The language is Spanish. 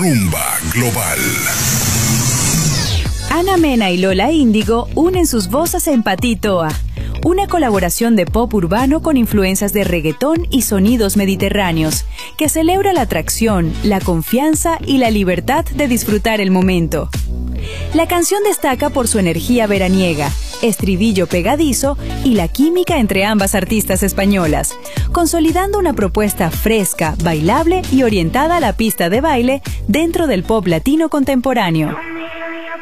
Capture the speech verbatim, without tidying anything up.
Rumba Global. Ana Mena y Lola Índigo unen sus voces en Patitoa, una colaboración de pop urbano con influencias de reggaetón y sonidos mediterráneos, que celebra la atracción, la confianza y la libertad de disfrutar el momento. La canción destaca por su energía veraniega, estribillo pegadizo y la química entre ambas artistas españolas, consolidando una propuesta fresca, bailable y orientada a la pista de baile dentro del pop latino contemporáneo.